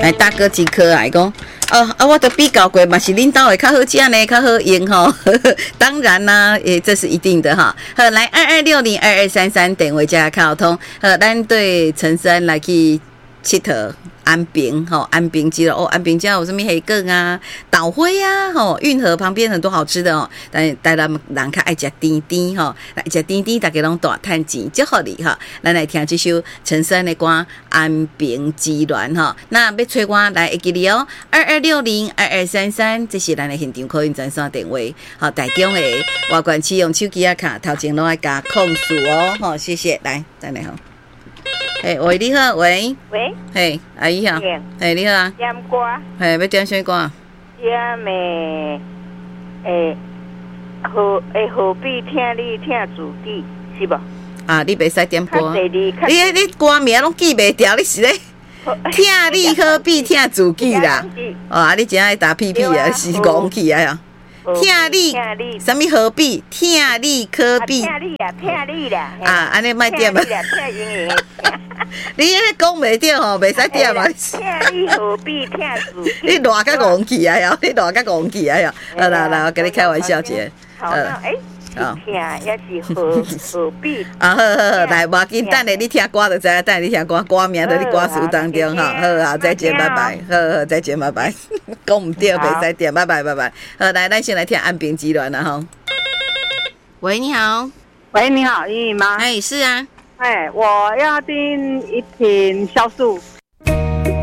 来大哥几颗来讲。我都比较过嘛，是恁兜的较好食呢，较好用吼。当然啦，这是一定的哈。好，来22602233电话加卡通。咱对陈山来去佚佗。安平安平鸡肉安平家有什么黑梗啊、岛灰啊，运河旁边很多好吃的哦。但大家人较爱食甜甜来食甜甜，大家拢大趁钱，祝福你哈。咱来听这首陈升的歌《安平之恋》哈。那要找我来会记你哦，22602233，这是咱的现场客运专线电话。好，台中的外管区用手机啊卡，头前拢爱加控诉哦。谢谢，来再来哈。喂，你好，喂，阿姨好，你好啊， 点歌， 要点啥歌？ 点何必听你听自己是无？ 啊，你袂使点歌，你歌名拢记袂掉，你是咧听你何必听自己啦？你真爱打屁屁啊，是讲起来啊！听你，什么何必？听你可必？ 听你啦！ 安尼莫点啊！你迄讲袂着吼，袂使点嘛。 听你何必听自己？ 你偌甲戆起来哦！你偌甲戆起来哦！来，我跟你开玩笑者。 好，听也是何必？ 好，来，无要紧，等下你听歌就知影，等下你听歌名在你歌词当中哈。好，再见，拜拜。好，再见，拜拜。讲唔对，袂使点，拜拜。好，来，咱先来听《安平之恋》啦吼。喂，你好。 喂，你好，依依吗？ 是啊。 我要订一瓶酵素。